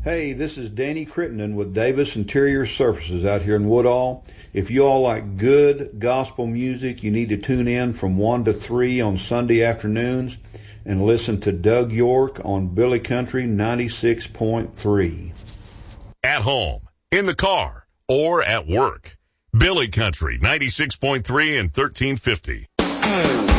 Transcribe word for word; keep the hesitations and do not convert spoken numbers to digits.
Hey, this is Danny Crittenden with Davis Interior Surfaces out here in Woodall. If you all like good gospel music, you need to tune in from one to three on Sunday afternoons and listen to Doug York on Billy Country ninety-six point three. At home, in the car, or at work. Billy Country ninety-six point three and thirteen fifty.